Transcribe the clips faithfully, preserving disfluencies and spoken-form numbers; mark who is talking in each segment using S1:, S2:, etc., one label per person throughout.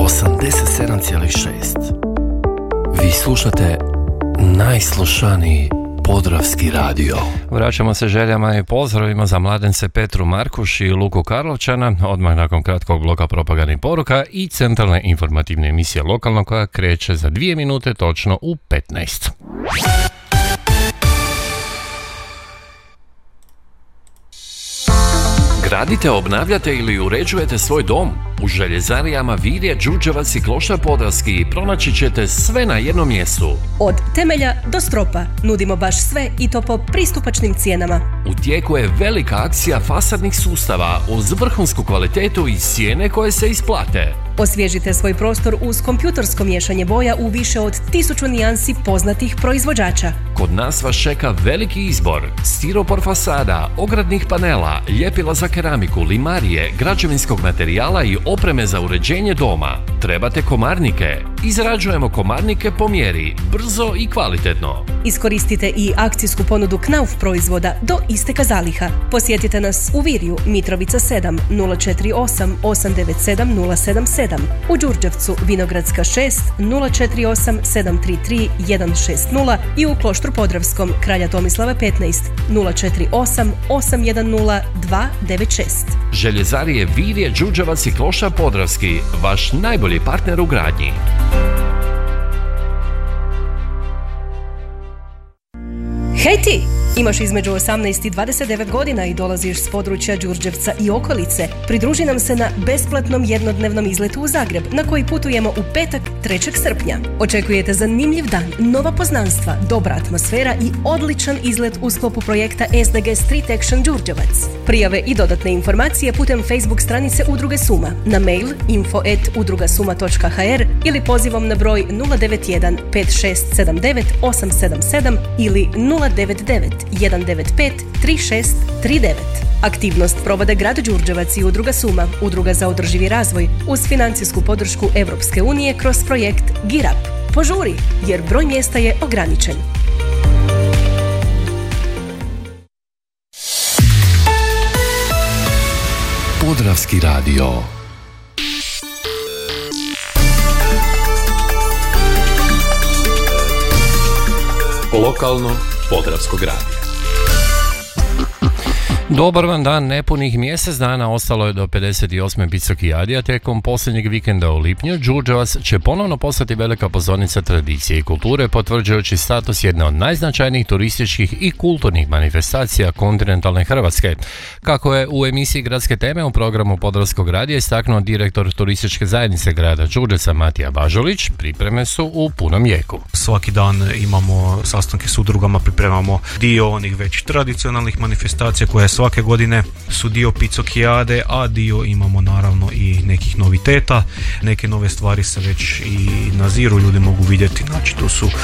S1: osamdeset sedam zarez šest. Vi slušate najslušaniji Podravski radio.
S2: Vraćamo se željama i pozdravima za mladence Petru Markuš i Luku Karlovčana, odmah nakon kratkog bloka propagandnih poruka i centralne informativne emisije Lokalno koja kreće za dvije minute točno u petnaest.
S1: Gradite, obnavljate ili uređujete svoj dom? U željezarijama Virje, Đurđevac i Kloštar Podravski pronaći ćete sve na jednom mjestu.
S3: Od temelja do stropa nudimo baš sve i to po pristupačnim cijenama.
S1: U tijeku je velika akcija fasadnih sustava uz vrhunsku kvalitetu i cijene koje se isplate.
S3: Osvježite svoj prostor uz kompjutorsko miješanje boja u više od tisuću nijansi poznatih proizvođača.
S1: Kod nas vas čeka veliki izbor stiropor fasada, ogradnih panela, ljepila za keramiku, limarije, građevinskog materijala i opreme za uređenje doma. Trebate komarnike? Izrađujemo komarnike po mjeri, brzo i kvalitetno.
S3: Iskoristite i akcijsku ponudu Knauf proizvoda do isteka zaliha. Posjetite nas u Virju, Mitrovica sedam, nula četiri osam osam devet sedam nula sedam sedam, u Đurđevcu Vinogradska šest, nula četiri osam sedam tri tri jedan šest nula i u Kloštru Podravskom Kralja Tomislava petnaest, nula četiri osam osam jedan nula dva devet šest.
S1: Željezarije Virje, Đurđevac i Kloštar Podravski, vaš najbolji partner u gradnji.
S3: Hej ti! Imaš između osamnaest i dvadeset devet godina i dolaziš s područja Đurđevca i okolice. Pridruži nam se na besplatnom jednodnevnom izletu u Zagreb, na koji putujemo u petak trećeg srpnja. Očekujete zanimljiv dan, nova poznanstva, dobra atmosfera i odličan izlet u sklopu projekta S D G Street Action Đurđevac. Prijave i dodatne informacije putem Facebook stranice Udruge Suma, na mail info at udrugasuma dot h r ili pozivom na broj nula devet jedan pet šest sedam devet osam sedam sedam ili nula devet devet jedan devet pet tri šest tri devet. Aktivnost provode Grad Đurđevac i Udruga Suma, Udruga za održivi razvoj, uz financijsku podršku Europske unije kroz projekt GIRAP. Požuri, jer broj mjesta je ograničen.
S1: Podravski radio. Lokalno Podravskog radija.
S2: Dobar vam dan, nepunih mjesec dana ostalo je do pedeset osme Picokijadija. Tijekom posljednjeg vikenda u lipnju Đurđevac će ponovno postati velika pozornica tradicije i kulture, potvrđujući status jedne od najznačajnijih turističkih i kulturnih manifestacija kontinentalne Hrvatske. Kako je u emisiji Gradske teme u programu Podravskog radija istaknuo direktor turističke zajednice grada Đurđevca Matija Bažolić, pripreme su u punom jeku.
S4: Svaki dan imamo sastanke s udrugama, pripremamo dio onih već tradicionalnih manifestacija koje svake godine su dio Picokijade, a dio imamo naravno i nekih noviteta. Neke nove stvari se već i naziru, ljudi mogu vidjeti, znači tu su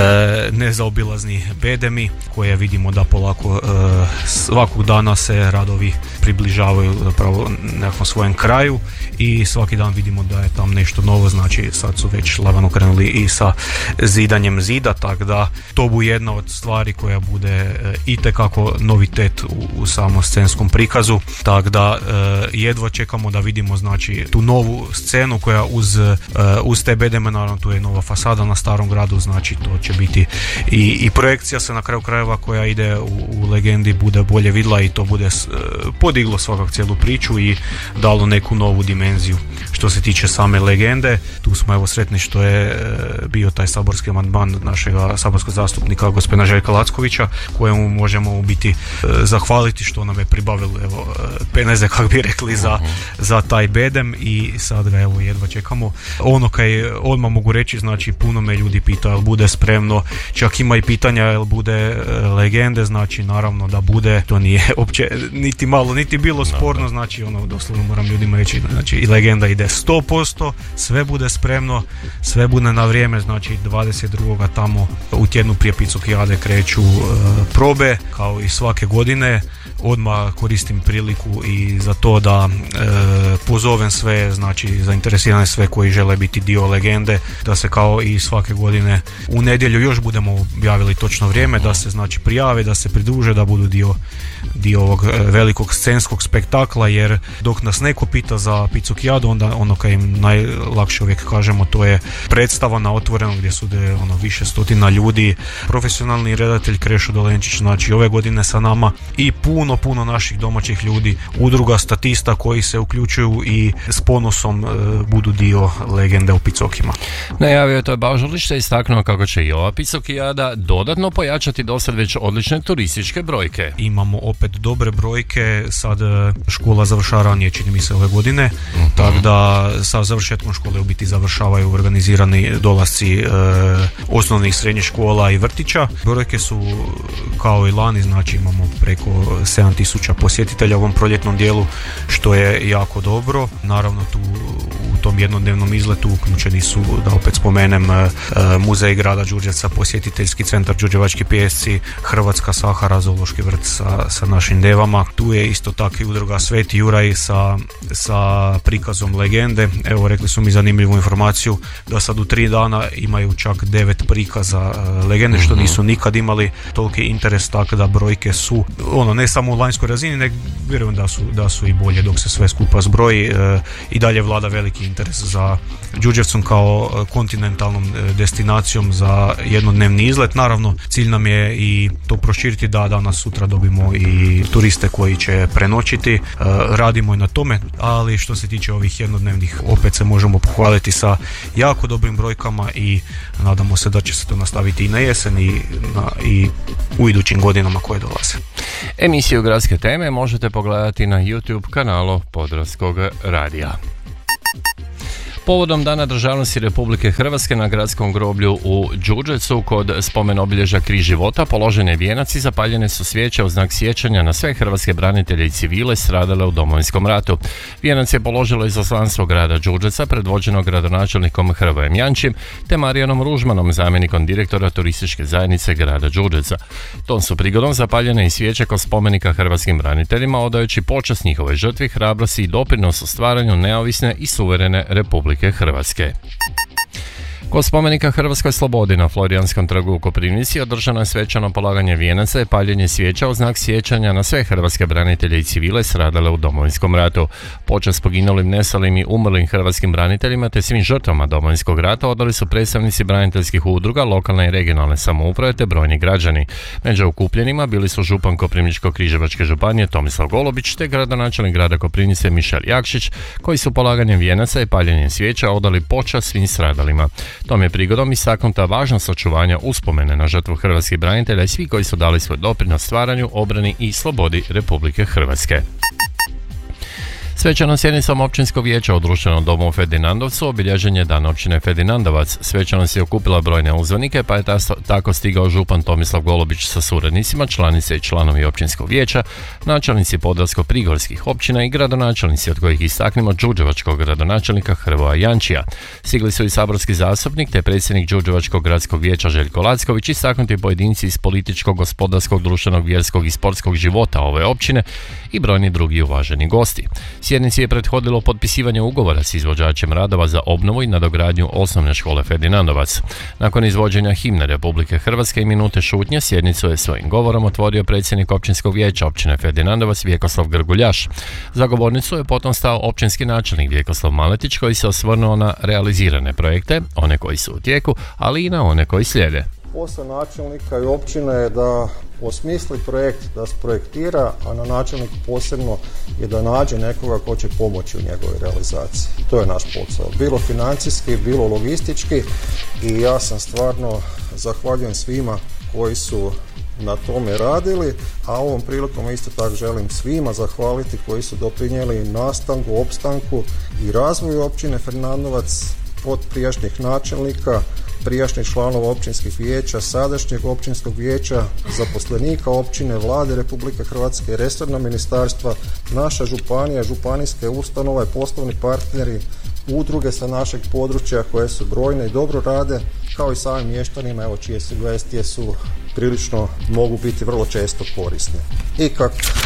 S4: e, nezaobilazni bedemi koje vidimo da polako e, svakog dana se radovi približavaju zapravo nekom svojem kraju i svaki dan vidimo da je tam nešto novo, znači sad su već lagano krenuli i sa zidanjem zida, tako da to bu jedna od stvari koja bude e, itekako novitet u, u samom scenskom prikazu, tako da e, jedva čekamo da vidimo znači tu novu scenu koja uz, e, uz te bedeme, naravno tu je nova fasada na Starom gradu, znači to će biti i, i projekcija se na kraju krajeva koja ide u, u legendi bude bolje vidla i to bude e, podiglo svakak cijelu priču i dalo neku novu dimenziju. Što se tiče same legende, tu smo evo sretni što je e, bio taj saborski amandman našeg saborskog zastupnika gospodina Željka Lackovića, kojemu možemo u biti e, zahvaliti što nam je pribavili evo peneze, kako bi rekli, za, za taj bedem i sad ga evo jedva čekamo. Ono kaj odmah mogu reći, znači puno me ljudi pita jel bude spremno, čak ima i pitanja jel bude legende, znači naravno da bude, to nije uopće niti malo niti bilo sporno, znači ono doslovno moram ljudima reći, znači i legenda ide sto posto, sve bude spremno, sve bude na vrijeme, znači dvadeset drugog tamo u tjednu prije Picokijade kreću e, probe kao i svake godine. Odmah koristim priliku i za to da e, pozovem sve sve, znači zainteresirane sve koji žele biti dio legende, da se kao i svake godine u nedjelju još budemo objavili točno vrijeme, da se znači prijave, da se pridruže, da budu dio, dio ovog velikog scenskog spektakla, jer dok nas neko pita za Picokijadu, onda ono kaj im najlakše uvijek kažemo, to je predstava na otvorenom gdje su de, ono, više stotina ljudi, profesionalni redatelj Krešo Dolenčić, znači ove godine sa nama i puno, puno naših domaćih ljudi, udruga statista koji se uključuju i s ponosom e, budu dio legende u Picokima.
S2: Najavio je to Bažulište, istaknuo kako će i ova Picokijada dodatno pojačati dosad već odlične turističke brojke.
S4: Imamo opet dobre brojke, sad škola završava ranije, čini mi se ove godine, uh-huh. tako da sa završetkom škole u biti završavaju organizirani dolasci e, osnovnih, srednjih škola i vrtića. Brojke su kao i lani, znači imamo preko sedam tisuća posjetitelja u ovom proljetnom dijelu, što je jako dobro. Naravno tu u tom jednodnevnom izletu uključeni su, da opet spomenem, muzej grada Đurđevca, posjetiteljski centar Đurđevački pijesci, Hrvatska Sahara, zoološki vrt sa, sa našim devama. Tu je isto tako i udruga Sveti Juraj sa, sa prikazom legende. Evo, rekli su mi zanimljivu informaciju da sad u tri dana imaju čak devet prikaza legende, što nisu nikad imali toliki interes, tako da brojke su ono, ne samo u lanjskoj razini, nego vjerujem da su, da su i bolje dok se sve skupa zbroji. E, i dalje vlada veliki interes za Đurđevcom kao kontinentalnom destinacijom za jednodnevni izlet. Naravno, cilj nam je i to proširiti da danas sutra dobimo i turiste koji će prenoćiti. E, radimo i na tome, ali što se tiče ovih jednodnevnih, opet se možemo pohvaliti sa jako dobrim brojkama i nadamo se da će se to nastaviti i na jesen i, na, i u idućim godinama koje dolaze.
S2: Emisiju Gradske teme možete pogledati na YouTube kanalu Podravskog radija. Povodom Dana državnosti Republike Hrvatske na gradskom groblju u Đurđevcu kod spomen obilježja Križ života položen je vijenac i zapaljene su svijeće u znak sjećanja na sve hrvatske branitelje i civile stradale u Domovinskom ratu. Vijenac je položilo izaslanstvo grada Đurđevca predvođeno gradonačelnikom Hrvojem Jančim te Marijanom Ružmanom, zamjenikom direktora turističke zajednice grada Đurđevca. Tom su prigodom zapaljene i svijeće kod spomenika hrvatskim braniteljima odajući počast njihovoj žrtvi, hrabrosti i doprinos u stvaranju neovisne i suverene Republike Hrvatske. Kod spomenika Hrvatskoj slobodi na Florijanskom trgu u Koprivnici održano je svečano polaganje vijenaca i paljenje svijeća u znak sjećanja na sve hrvatske branitelje i civile stradale u Domovinskom ratu. Počast poginulim, nestalim i umrlim hrvatskim braniteljima te svim žrtvama Domovinskog rata odali su predstavnici braniteljskih udruga, lokalne i regionalne samouprave te brojni građani. Među okupljenima bili su župan Koprivničko-križevačke županije Tomislav Golubić te gradonačelnik grada Koprivnice Mišel Jakšić, koji su polaganjem vijenaca i paljenjem svijeća odali počast svim stradalima. Tom je prigodom istaknuta važnost očuvanja uspomene na žrtvu hrvatskih branitelja i svi koji su dali svoj doprinos stvaranju, obrani i slobodi Republike Hrvatske. Svečanom sjednicom općinskog vijeća u društvenom domu u Ferdinandovcu obilježen je dan općine Ferdinandovac. Svečanost je okupila brojne uzvanike, pa je tako stigao župan Tomislav Golubić sa suradnicima, članice i članovi općinskog vijeća, načelnici podravsko-prigorskih općina i gradonačelnici, od kojih istaknemo đurđevačkog gradonačelnika Hrvoja Jančija. Stigli su i saborski zastupnik te predsjednik đurđevačkog gradskog vijeća Željko Lacković, istaknuti pojedinci iz političkog, gospodarskog, društvenog, vjerskog i sportskog života ove općine i brojni drugi uvaženi gosti. Sjednici je prethodilo potpisivanje ugovora s izvođačem radova za obnovu i nadogradnju osnovne škole Ferdinandovac. Nakon izvođenja himne Republike Hrvatske i minute šutnje, sjednicu je svojim govorom otvorio predsjednik općinskog vijeća općine Ferdinandovac Vjekoslav Grguljaš. Za govornicu je potom stao općinski načelnik Vjekoslav Maletić, koji se osvrnuo na realizirane projekte, one koji su u tijeku, ali i na one koji slijede.
S5: Posao načelnika i općine je da osmisli projekt, da sprojektira, a na načelniku posebno je da nađe nekoga ko će pomoći u njegovoj realizaciji. To je naš posao. Bilo financijski, bilo logistički i ja sam stvarno zahvaljujem svima koji su na tome radili, a ovom prilikom isto tako želim svima zahvaliti koji su doprinijeli nastanku, opstanku i razvoju općine Ferdinandovac od prijašnjih načelnika, prijašnjih članova općinskih vijeća, sadašnjeg općinskog vijeća, zaposlenika općine, Vlade Republike Hrvatske, resorna ministarstva, naša županija, županijske ustanove, poslovni partneri, udruge sa našeg područja koje su brojne i dobro rade, kao i samim mještanima, evo čije sugestije su prilično mogu biti vrlo često korisne. I kako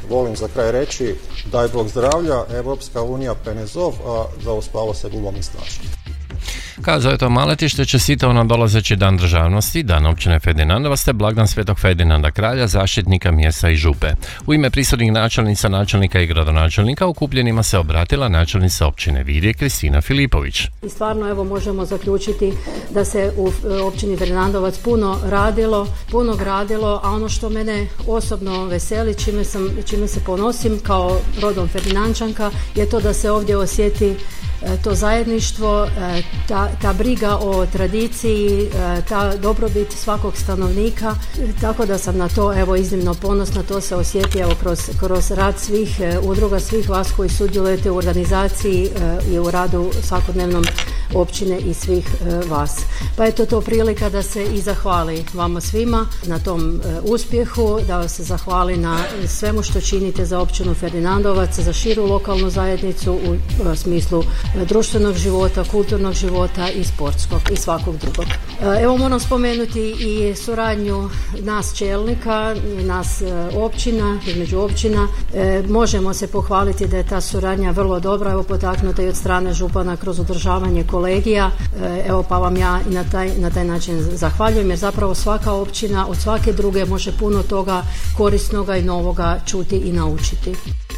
S5: volim za kraj reći, daj Bog zdravlja, Evropska unija penezov, a za uspavo se bubom i snaži.
S2: Kazao je to Maletić, te čestitao na dolazeći dan državnosti, dan općine Ferdinandovac te blagdan Svetog Ferdinanda Kralja, zaštitnika mjesta i župe. U ime prisutnih načelnica, načelnika i gradonačelnika okupljenima se obratila načelnica općine Virje Kristina Filipović.
S6: I stvarno evo možemo zaključiti da se u općini Ferdinandovac puno radilo, puno gradilo, a ono što mene osobno veseli, čime, sam, čime se ponosim kao rodom Ferdinančanka, je to da se ovdje osjeti to zajedništvo, ta, ta briga o tradiciji, ta dobrobit svakog stanovnika, tako da sam na to evo iznimno ponosna, to se osjeti evo kroz, kroz rad svih udruga, svih vas koji sudjelujete u organizaciji i u radu svakodnevnom općine i svih vas. Pa eto to prilika da se i zahvali vama svima na tom uspjehu, da vas se zahvali na svemu što činite za općinu Ferdinandovac, za širu lokalnu zajednicu u smislu društvenog života, kulturnog života i sportskog i svakog drugog. Evo moram spomenuti i suradnju nas čelnika, nas općina, između općina. Možemo se pohvaliti da je ta suradnja vrlo dobra, evo potaknuta i od strane župana kroz održavanje kolegija. Evo pa vam ja i na taj, na taj način zahvaljujem, jer zapravo svaka općina od svake druge može puno toga korisnoga i novoga čuti i naučiti.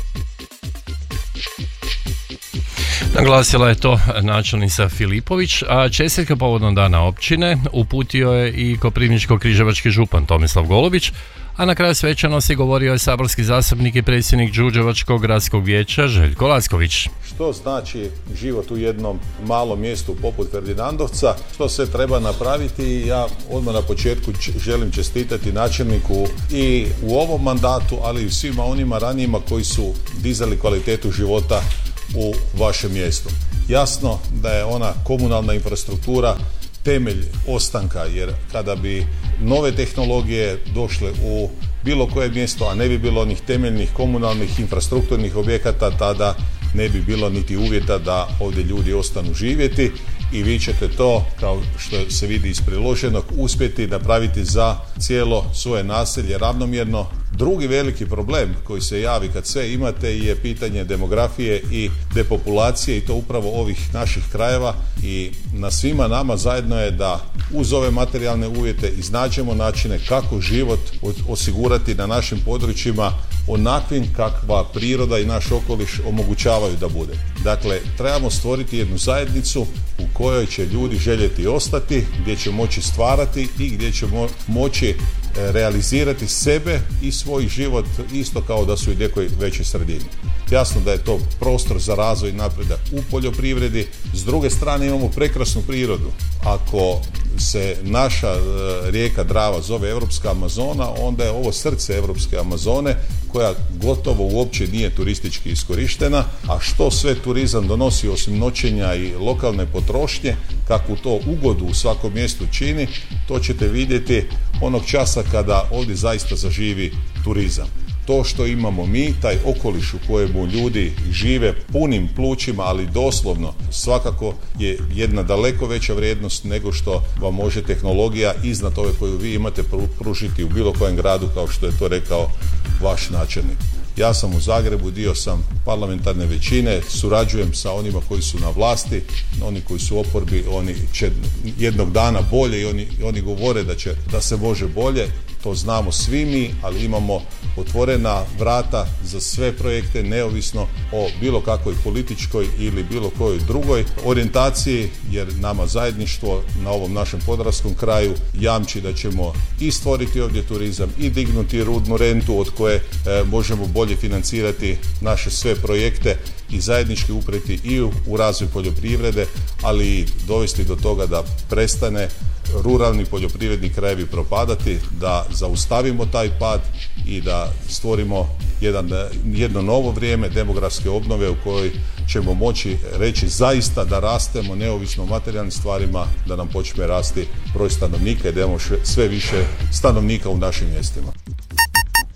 S2: Naglasila je to načelnica Filipović, a čestitke povodom dana općine uputio je i koprivničko-križevački župan Tomislav Golubić, a na kraju svečanosti govorio je saborski zastupnik i predsjednik Đurđevačkog gradskog vijeća Željko Lacković.
S7: Što znači život u jednom malom mjestu poput Ferdinandovca, što se treba napraviti, ja odmah na početku želim čestitati načelniku i u ovom mandatu, ali i svima onima ranijima koji su dizali kvalitetu života u vašem mjestu. Jasno da je ona komunalna infrastruktura temelj ostanka, jer kada bi nove tehnologije došle u bilo koje mjesto, a ne bi bilo onih temeljnih komunalnih infrastrukturnih objekata, tada ne bi bilo niti uvjeta da ovdje ljudi ostanu živjeti i vi ćete to, kao što se vidi iz priloženog, uspjeti napraviti za cijelo svoje naselje ravnomjerno. Drugi veliki problem koji se javi kad sve imate je pitanje demografije i depopulacije, i to upravo ovih naših krajeva, i na svima nama zajedno je da uz ove materijalne uvjete iznađemo načine kako život osigurati na našim područjima onakvim kakva priroda i naš okoliš omogućavaju da bude. Dakle, trebamo stvoriti jednu zajednicu u kojoj će ljudi željeti ostati, gdje će moći stvarati i gdje će mo- moći realizirati sebe i svoj život isto kao da su u nekoj većoj sredini. Jasno da je to prostor za razvoj i napredak u poljoprivredi. S druge strane imamo prekrasnu prirodu. Ako se naša rijeka Drava zove Europska Amazona, onda je ovo srce Europske Amazone, koja gotovo uopće nije turistički iskorištena, a što sve turizam donosi osim noćenja i lokalne potrošnje, kakvu to ugodu u svakom mjestu čini, to ćete vidjeti onog časa kada ovdje zaista zaživi turizam. To što imamo mi, taj okoliš u kojemu ljudi žive punim plućima, ali doslovno, svakako je jedna daleko veća vrijednost nego što vam može tehnologija iznad ove koju vi imate pružiti u bilo kojem gradu, kao što je to rekao vaš načelnik. Ja sam u Zagrebu, dio sam parlamentarne većine, surađujem sa onima koji su na vlasti, oni koji su u oporbi, oni će jednog dana bolje i oni, oni govore da će, da se može bolje. To znamo svi mi, ali imamo otvorena vrata za sve projekte, neovisno o bilo kakvoj političkoj ili bilo kojoj drugoj orijentaciji, jer nama zajedništvo na ovom našem podravskom kraju jamči da ćemo i stvoriti ovdje turizam i dignuti rudnu rentu od koje e, možemo bolje financirati naše sve projekte i zajednički upreti i u, u razvoj poljoprivrede, ali i dovesti do toga da prestane ruralni poljoprivredni krajevi propadati, da zaustavimo taj pad i da stvorimo jedan, jedno novo vrijeme demografske obnove u kojoj ćemo moći reći zaista da rastemo neovisno o materijalnim stvarima, da nam počne rasti broj stanovnika i da imamo sve više stanovnika u našim mjestima.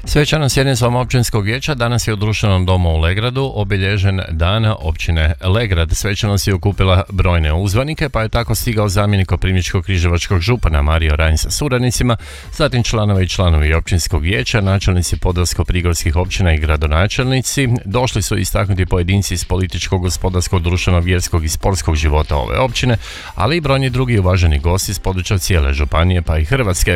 S2: Svečanom sjednicom općinskog vijeća danas je u društvenom domu u Legradu obilježen dan općine Legrad. Svečanost je okupila brojne uzvanike, pa je tako stigao zamjenik koprivničko-križevačkog župana Mario Rajn sa suradnicima, zatim članovi i članovi općinskog vijeća, načelnici podravsko-prigorskih općina i gradonačelnici. Došli su istaknuti pojedinci iz političkog, gospodarskog, društvenog, vjerskog i sportskog života ove općine, ali i brojni drugi uvaženi gosti s područja cijele županije pa i Hrvatske.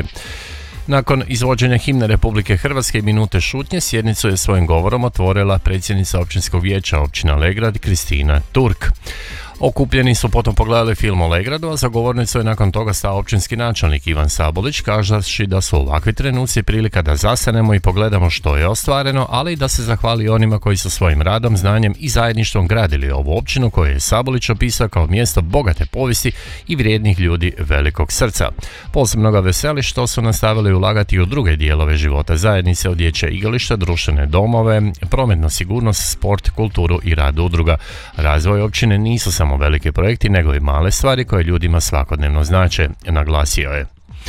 S2: Nakon izvođenja himne Republike Hrvatske i minute šutnje, sjednicu je svojim govorom otvorila predsjednica općinskog vijeća općina Legrad Kristina Turk. Okupljeni su potom pogledali film o Legradu, a za govornicu je nakon toga stao općinski načelnik Ivan Sabolić, kažavši da su ovakvi trenuci prilika da zastanemo i pogledamo što je ostvareno, ali i da se zahvali onima koji su svojim radom, znanjem i zajedništvom gradili ovu općinu koju je Sabolić opisao kao mjesto bogate povijesti i vrijednih ljudi velikog srca. Posebno ga veseli što su nastavili ulagati u druge dijelove života zajednice, od dječje igrališta, društvene domove, prometnu sigurnost, sport, kulturu i rad udruga. Razvoj općine nisu samo samo velike projekti, nego i male stvari koje ljudima svakodnevno znače, naglasio je.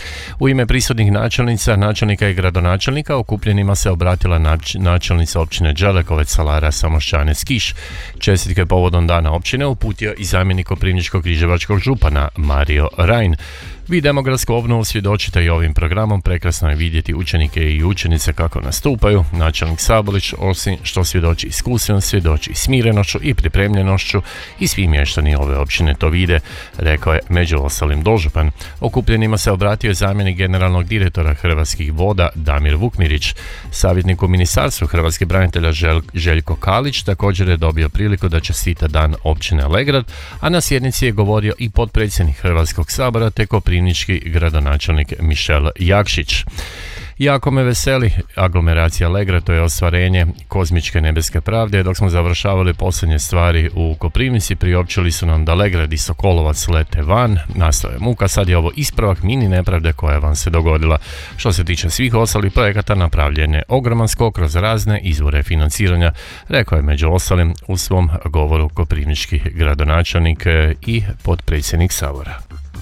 S2: U ime prisutnih načelnica, načelnika i gradonačelnika okupljenima se obratila nač- načelnica općine Đelekovec Salara Samošćanec Kiš. Čestitke povodom dana općine uputio i zamjenik koprivničko-križevačkog župana Mario Rajn. Vi demografsku obnovu svjedočite i ovim programom, prekrasno je vidjeti učenike i učenice kako nastupaju. Načelnik Sabolić, osim što svjedoči iskustvom, svjedoči smirenošću i pripremljenošću i svi mještani ove općine to vide, rekao je među ostalim dožupan. Okupljenima se obratio zamjenik generalnog direktora Hrvatskih voda Damir Vukmirić. Savjetnik u Ministarstvu hrvatskih branitelja Žel- Željko Kalić također je dobio priliku da čestita dan općine Legrad, a na sjednici je govorio i potpredsjednik Hrvatskog sabora te koprivnički gradonačelnik Mišel Jakšić. Jako me veseli aglomeracija Legrad, to je ostvarenje kozmičke nebeske pravde. Dok smo završavali posljednje stvari u Koprivnici, priopćili su nam da Legrad i Sokolovac lete van, nastao je muka, sad je ovo ispravak mini nepravde koja vam se dogodila. Što se tiče svih ostalih projekata, napravljen je ogroman skok kroz razne izvore financiranja, rekao je među ostalim u svom govoru koprivnički gradonačelnik i potpredsjednik Sabora.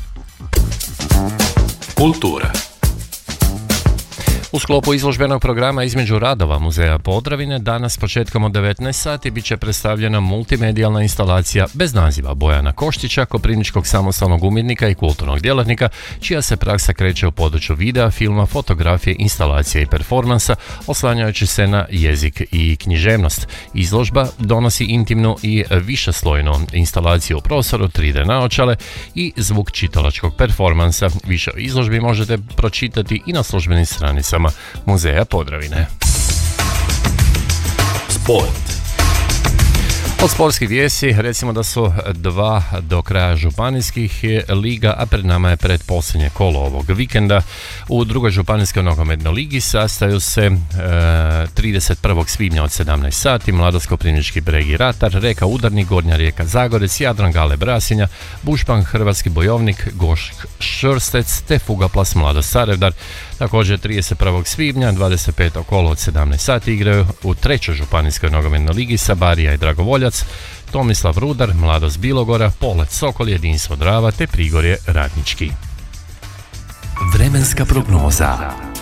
S1: Kultura.
S2: U sklopu izložbenog programa između radova Muzeja Podravine danas početkom od devetnaest sati bit će predstavljena multimedijalna instalacija bez naziva Bojana Koštića, koprivničkog samostalnog umjetnika i kulturnog djelatnika, čija se praksa kreće u području videa, filma, fotografije, instalacije i performansa, oslanjajući se na jezik i književnost. Izložba donosi intimnu i višeslojnu instalaciju u prostoru, tri D naočale i zvuk čitalačkog performansa. Više o izložbi možete pročitati i na službenim stranicama Muzeja Podravine.
S1: Sport.
S2: Od sportskih vijesti recimo da su dva do kraja županijskih liga, a pred nama je predposljednje kolo ovog vikenda. U drugoj županijskoj nogometnoj ligi sastaju se e, trideset prvog svibnja od sedamnaest sati Mladost Koprivnički Breg i Ratar, Reka Udarnik, Gornja Rijeka Zagorec, Jadran Gale Brasinja, Bušpan Hrvatski Bojovnik, Goš Šrstec te Fugaplas Mladost Sarevdar. Također trideset prvog svibnja dvadeset peto kolo od sedamnaest sati igraju u trećoj županijskoj nogometnoj ligi Sabarija i Dragovoljac, Tomislav Rudar, Mladost Bilogora, Polet Sokol, Jedinstvo Drava te Prigorje Radnički.
S1: Vremenska prognoza.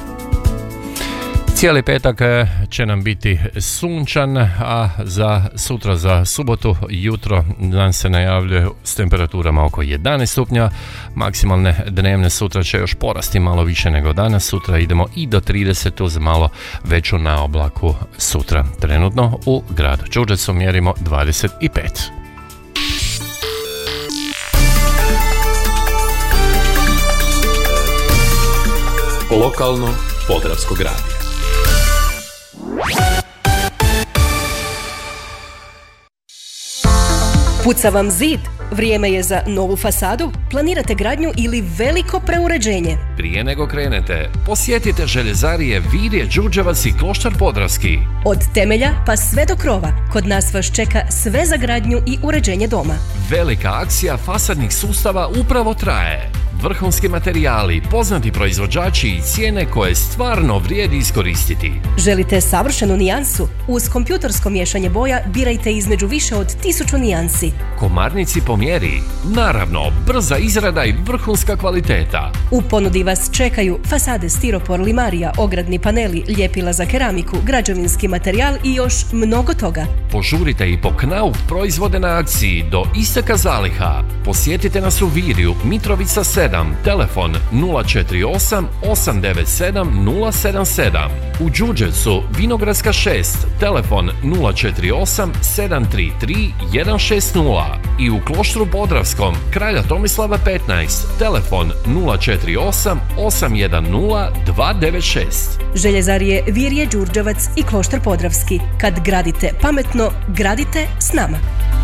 S2: Cijeli petak će nam biti sunčan, a za sutra, za subotu jutro dan se najavljuje s temperaturama oko jedanaest stupnja. Maksimalne dnevne sutra će još porasti malo više nego danas. Sutra idemo i do trideset uz malo veću naoblaku sutra. Trenutno u gradu Đurđevcu mjerimo dvadeset pet.
S1: Lokalno Podravskog radija.
S3: Puca vam zid? Vrijeme je za novu fasadu? Planirate gradnju ili veliko preuređenje?
S1: Prije nego krenete, posjetite željezarije Virje, Đurđevac i Kloštar Podravski.
S3: Od temelja pa sve do krova, kod nas vas čeka sve za gradnju i uređenje doma.
S1: Velika akcija fasadnih sustava upravo traje. vrhunski materijali, poznati proizvođači i cijene koje stvarno vrijedi iskoristiti.
S3: Želite savršenu nijansu? Uz kompjutorsko miješanje boja birajte između više od tisuću nijansi.
S1: Komarnici po mjeri. Naravno, brza izrada i vrhunska kvaliteta.
S3: U ponudi vas čekaju fasade stiropor, limarija, ogradni paneli, ljepila za keramiku, građevinski materijal i još mnogo toga.
S1: Požurite i po Knauf proizvode na akciji do isteka zaliha. Posjetite nas u Virju, Mitrovica sedam, telefon nula četiri osam osam devet sedam nula sedam sedam. U Đurđevcu, Vinogradska šest, telefon nula četiri osam sedam tri tri jedan šest nula. I u Kloštru Podravskom, Kralja Tomislava petnaest, telefon nula četiri osam osam jedan nula dva devet šest.
S3: Željezarije Virje, Đurđevac i Kloštar Podravski. Kad gradite pametno, gradite s nama.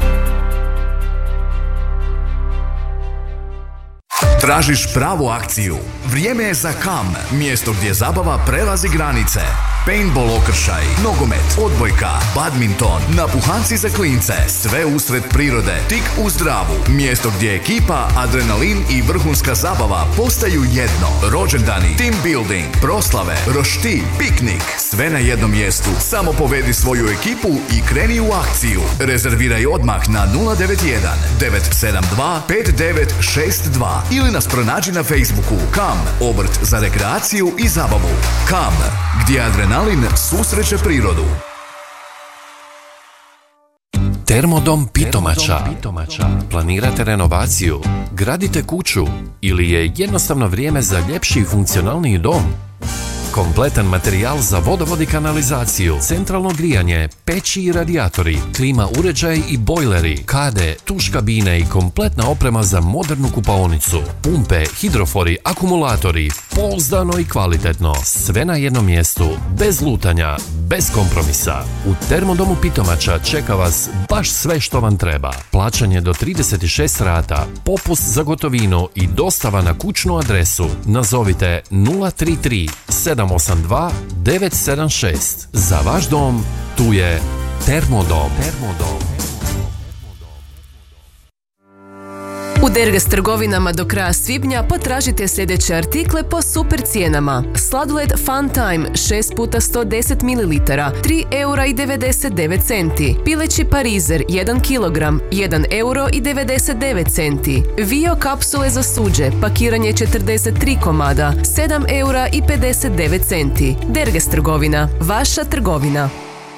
S8: Tražiš pravu akciju? Vrijeme je za Kam, mjesto gdje zabava prelazi granice. Paintball okršaj, nogomet, odbojka, badminton, napuhanci za klince, sve usred prirode, tik uz Dravu. Mjesto gdje ekipa, adrenalin i vrhunska zabava postaju jedno. Rođendani, team building, proslave, roštilj, piknik, sve na jednom mjestu. Samo povedi svoju ekipu i kreni u akciju. Rezerviraj odmah na nula devet jedan devet sedam dva pet devet šest dva ili nas pronađi na Facebooku. Kam, obrt za rekreaciju i zabavu. Kam, gdje adrenalin susreće prirodu.
S1: Termodom Pitomača. Planirate renovaciju, gradite kuću ili je jednostavno vrijeme za ljepši i funkcionalniji dom? Kompletan materijal za vodovod i kanalizaciju, centralno grijanje, peći i radijatori, klima uređaj i bojleri, kade, tuš kabine i kompletna oprema za modernu kupaonicu, pumpe, hidrofori, akumulatori, pouzdano i kvalitetno, sve na jednom mjestu, bez lutanja, bez kompromisa. U Termodomu Pitomača čeka vas baš sve što vam treba. Plaćanje do trideset šest rata, popust za gotovinu i dostava na kućnu adresu. Nazovite nula tri tri sedam osam dva devet sedam šest. Za vaš dom, tu je Termodom. Termodom.
S9: U Derges trgovinama do kraja svibnja potražite sljedeće artikle po super cijenama. Sladoled Fun Time šest puta sto deset mililitara tri eura i devedeset devet centi. Pileći parizer jedan kilogram jedan euro i devedeset devet centi. Vio kapsule za suđe pakiranje četrdeset tri komada sedam eura i pedeset devet centi. Derges trgovina, vaša trgovina.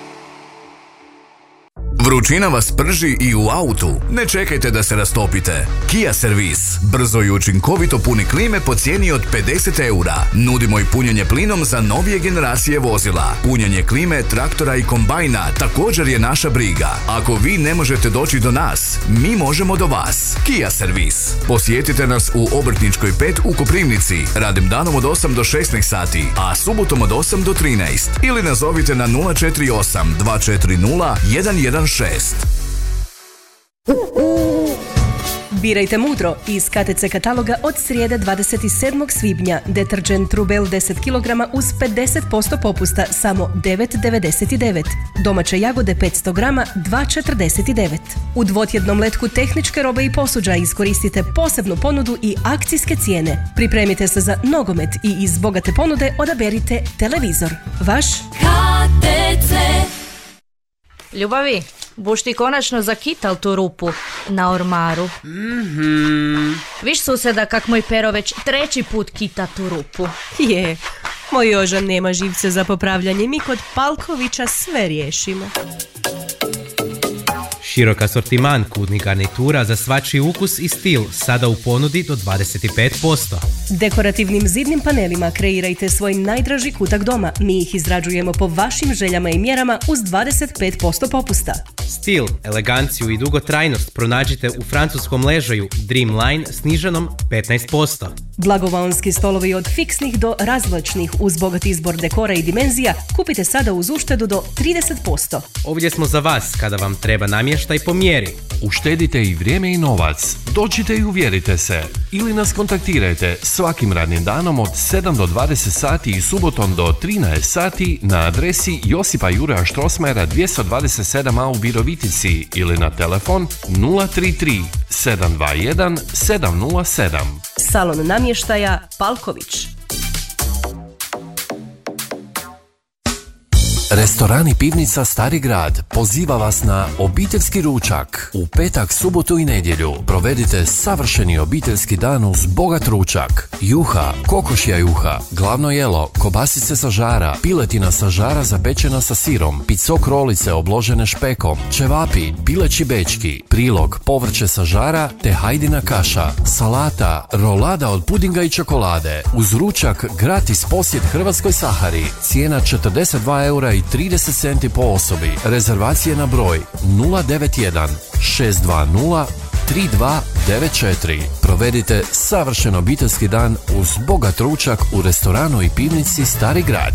S8: Vrućina vas prži i u autu. Ne čekajte da se rastopite. Kia Servis. Brzo i učinkovito puni klime po cijeni od pedeset eura. Nudimo i punjenje plinom za novije generacije vozila. Punjenje klime, traktora i kombajna također je naša briga. Ako vi ne možete doći do nas, mi možemo do vas. Kia Servis. Posjetite nas u Obrtničkoj pet u Koprivnici. Radim danom od osam do šesnaest sati, a subotom od osam do trinaest. Ili nazovite na nula četiri osam dva četiri nula jedan jedan šest.
S3: Birajte mudro iz K T C kataloga od srijede dvadeset sedmog svibnja. Deterđent Rubel deset kilograma uz pedeset posto popusta samo devet devedeset devet. Domaće jagode petsto grama dva četrdeset devet. U dvotjednom letku tehničke robe i posuđa iskoristite posebnu ponudu i akcijske cijene. Pripremite se za nogomet i iz bogate ponude odaberite televizor. Vaš
S10: K T C. Ljubavi, buš ti konačno zakital tu rupu na ormaru.
S11: Mm-hmm.
S10: Viš suseda kak moj pero već treći put kita tu rupu.
S11: Je, moj Jožan nema živce za popravljanje, mi kod Palkovića sve riješimo.
S12: Širok asortiman kutnih garnitura za svačiji ukus i stil, sada u ponudi do dvadeset pet posto.
S3: Dekorativnim zidnim panelima kreirajte svoj najdraži kutak doma. Mi ih izrađujemo po vašim željama i mjerama uz dvadeset pet posto popusta.
S12: Stil, eleganciju i dugotrajnost pronađite u francuskom ležaju Dreamline s sniženom petnaest posto.
S3: Blagovaonski stolovi od fiksnih do razvlačnih uz bogat izbor dekora i dimenzija kupite sada uz uštedu do trideset posto.
S12: Ovdje smo za vas kada vam treba namještaj po mjeri.
S1: Uštedite i vrijeme i novac. Dođite i uvjerite se. Ili nas kontaktirajte svakim radnim danom od sedam do dvadeset sati i subotom do trinaest sati na adresi Josipa Juraja Štrosmajera dvjesto dvadeset sedam a u Virovitici ili na telefon nula tri tri sedam dva jedan sedam nula sedam.
S11: Salon namještaja Palković.
S1: Restoran i pivnica Stari grad poziva vas na obiteljski ručak. U petak, subotu i nedjelju provedite savršeni obiteljski dan uz bogat ručak. Juha, kokošja juha, glavno jelo, kobasice sa žara, piletina sa žara zapečena sa sirom, picok rolice obložene špekom, ćevapi, pileći bečki, prilog, povrće sa žara te hajdina kaša, salata, rolada od pudinga i čokolade. Uz ručak gratis posjet Hrvatskoj Sahari. Cijena četrdeset dva eura i trideset centi po osobi. Rezervacije na broj nula devet jedan šest dva nula tri dva devet četiri. Provedite savršen obiteljski dan uz bogat ručak u restoranu i pivnici Stari grad.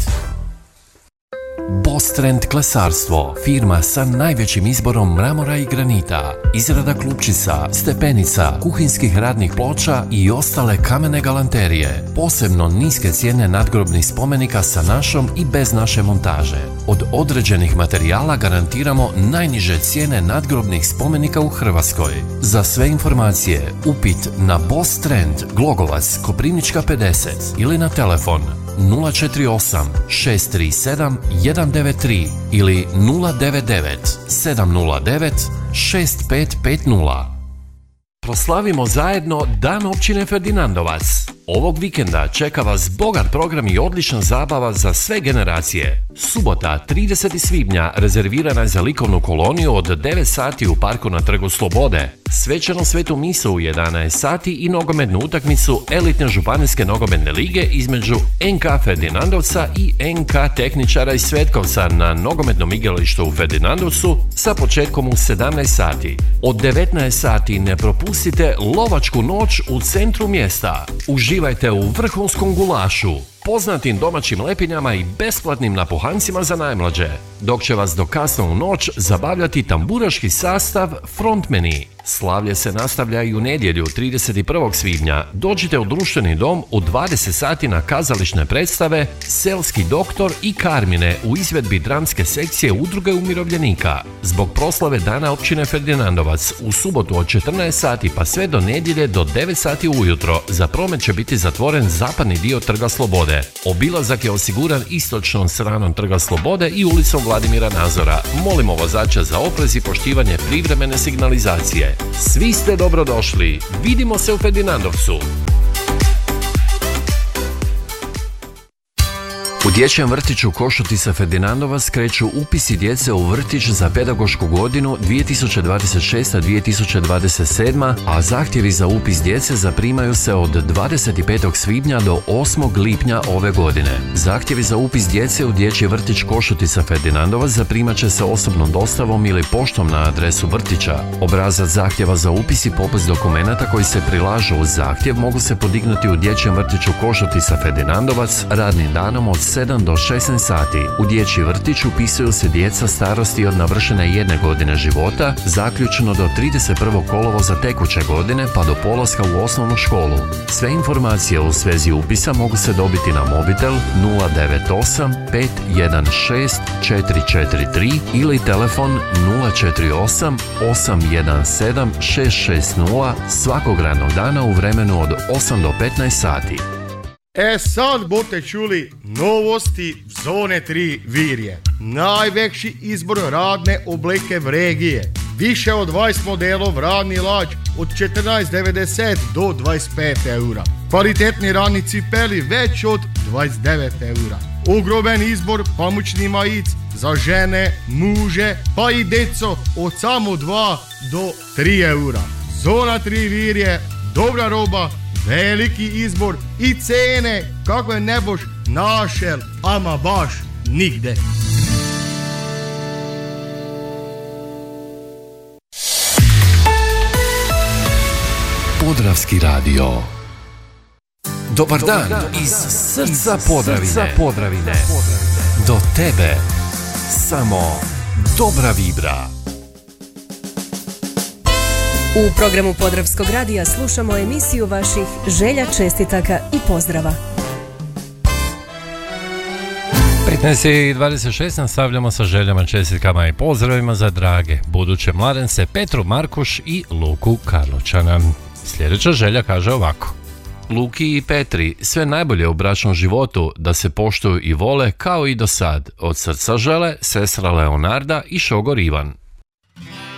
S1: Bostrand klesarstvo, firma sa najvećim izborom mramora i granita, izrada klupčica, stepenica, kuhinskih radnih ploča i ostale kamene galanterije. Posebno niske cijene nadgrobnih spomenika sa našom i bez naše montaže. Od određenih materijala garantiramo najniže cijene nadgrobnih spomenika u Hrvatskoj. Za sve informacije upit na Bostrand, Glogovac, Koprivnička pedeset ili na telefon nula četiri osam šest tri sedam jedan devet tri ili nula devet devet sedam nula devet šest pet pet nula. Proslavimo zajedno Dan općine Ferdinandovac. Ovog vikenda čeka vas bogat program i odlična zabava za sve generacije. Subota, tridesetog svibnja, rezervirana je za likovnu koloniju od devet sati u parku na Trgu Slobode. Svečanu svetu misu u jedanaest sati i nogometnu utakmicu elitne županijske nogometne lige između en ka Ferdinandovca i en ka Tehničara iz Svetkovca na nogometnom igralištu u Ferdinandovcu sa početkom u sedamnaest sati. Od devetnaest sati ne propustite lovačku noć u centru mjesta. Uživajte u vrhunskom gulašu, poznatim domaćim lepinjama i besplatnim napuhancima za najmlađe, dok će vas do kasno u noć zabavljati tamburaški sastav Frontmeni. Slavlje se nastavlja i u nedjelju trideset prvog svibnja. Dođite u društveni dom u dvadeset sati na kazališne predstave Selski doktor i Karmine u izvedbi dramske sekcije Udruge umirovljenika. Zbog proslave Dana općine Ferdinandovac u subotu od četrnaest sati pa sve do nedjelje do devet sati ujutro za promet će biti zatvoren zapadni dio Trga Slobode. Obilazak je osiguran istočnom stranom Trga Slobode i ulicom Vladimira Nazora. Molimo vozača za oprez i poštivanje privremene signalizacije. Svi ste dobrodošli. Vidimo se u Ferdinandovcu. U dječjem vrtiću Košutica Ferdinandovac kreću upisi djece u vrtić za pedagošku godinu dvije tisuće dvadeset šesta dvije tisuće dvadeset sedma, a zahtjevi za upis djece zaprimaju se od dvadeset petog svibnja do osmog lipnja ove godine. Zahtjevi za upis djece u dječji vrtić Košutica Ferdinandovac zaprimat će se osobnom dostavom ili poštom na adresu vrtića. Obrazac zahtjeva za upis i popis dokumenata koji se prilažu uz zahtjev mogu se podignuti u dječjem vrtiću Košutica Ferdinandovac radnim danom od sedam do šesnaest sati. U dječji vrtić upisuju se djeca starosti od navršene jedne godine života, zaključno do trideset prvog kolovoza tekuće godine pa do polaska u osnovnu školu. Sve informacije u svezi upisa mogu se dobiti na mobitel nula devet osam pet jedan šest četiri četiri tri ili telefon nula četiri osam osam jedan sedam šest šest nula svakog radnog dana u vremenu od osam do petnaest sati.
S13: E sad bote čuli novosti Zone tri Virje. Najveći izbor radne obleke v regije. Više od dvadeset modelov radni lađ od četrnaest devedeset do dvadeset pet eura. Kvalitetni radni cipeli već od dvadeset devet eura. Ogromen izbor pamučni majic za žene, muže pa i deco od samo dva do tri eura. Zona tri Virje, dobra roba, veliki izbor i cene kakve ne boš našel, ama baš nigde.
S1: Podravski radio. Dobar dan iz srca Podravine. Podravine. Do tebe samo dobra vibra.
S3: U programu Podravskog radija slušamo emisiju vaših želja, čestitaka i pozdrava.
S2: petnaest i dvadeset šest nastavljamo sa željama, čestitkama i pozdravima za drage buduće mladence Petru Markuš i Luku Karlovčana. Sljedeća želja kaže ovako. Luki i Petri sve najbolje u bračnom životu, da se poštuju i vole kao i do sad. Od srca žele sestra Leonarda i šogor Ivan.